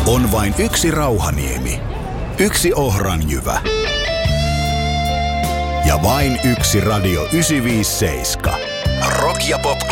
On vain yksi Rauhaniemi, yksi Ohranjyvä ja vain yksi Radio 957. Rock ja pop